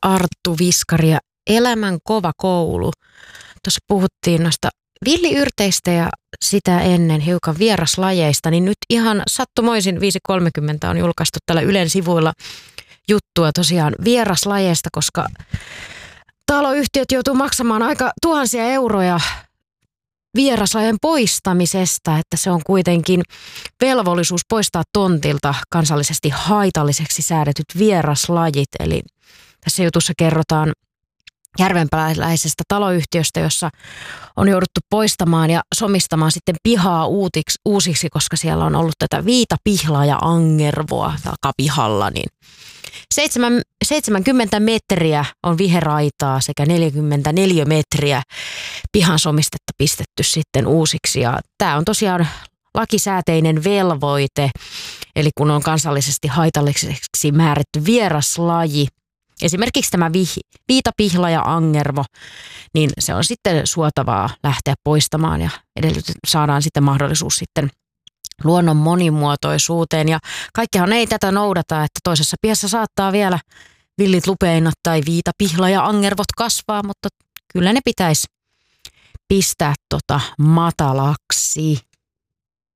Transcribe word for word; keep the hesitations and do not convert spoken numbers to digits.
Arttu Viskari ja Elämän kova koulu. Tuossa puhuttiin noista villiyrteistä ja sitä ennen hiukan vieraslajeista, niin nyt ihan sattumoisin viisi kolmekymmentä on julkaistu tällä Ylen sivuilla juttua tosiaan vieraslajeista, koska taloyhtiöt joutuu maksamaan aika tuhansia euroja vieraslajien poistamisesta, että se on kuitenkin velvollisuus poistaa tontilta kansallisesti haitalliseksi säädetyt vieraslajit. Eli tässä jutussa kerrotaan järvenperäläisestä taloyhtiöstä, jossa on jouduttu poistamaan ja somistamaan sitten pihaa uutiksi, uusiksi, koska siellä on ollut tätä viitapihlaa ja angervoa takapihalla, niin seitsemänkymmentä metriä on viheraitaa sekä neljäkymmentäneljä metriä pihan somistetta pistetty sitten uusiksi. Ja tämä on tosiaan lakisääteinen velvoite, eli kun on kansallisesti haitalliseksi määrätty vieraslaji, esimerkiksi tämä viitapihla ja angervo, niin se on sitten suotavaa lähteä poistamaan ja edellyt saadaan sitten mahdollisuus sitten luonnon monimuotoisuuteen. Ja kaikkihan ei tätä noudata, että toisessa pihassa saattaa vielä villit lupeinat tai viitapihla ja angervot kasvaa, mutta kyllä ne pitäisi pistää tota matalaksi.